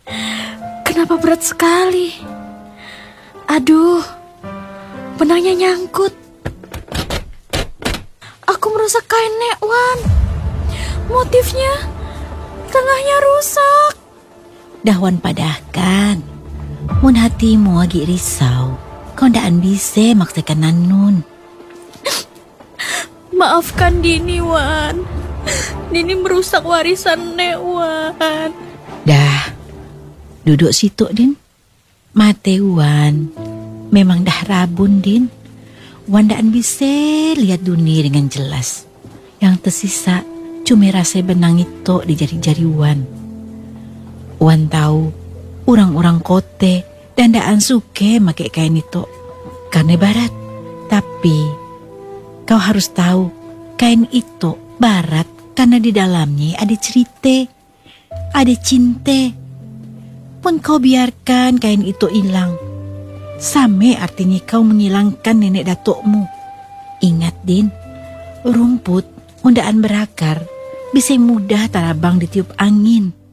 Kenapa berat sekali? Aduh, benangnya nyangkut. Aku merusak kain Nek Wan. Motifnya tengahnya rusak. Dahwan padahkan. Mun hatimu lagi risau, kau ndaan bisa maksakan Nanun. Maafkan Dini, Wan. Dini merusak warisan Nek Wan. Dah, duduk situ, Din. Mate Wan, memang dah rabun, Din. Wan ndaan bisa lihat dunia dengan jelas. Yang tersisa cuma rasa benang itu di jari-jari Wan. Wan tahu orang-orang kote dan ndaan suke make kain itu karena barat. Tapi kau harus tahu kain itu barat karena di dalamnya ada cerita, ada cinta. Pun kau biarkan kain itu hilang, sama artinya kau menghilangkan nenek datukmu. Ingat, Din, rumput undaan berakar bisa mudah tarabang ditiup angin.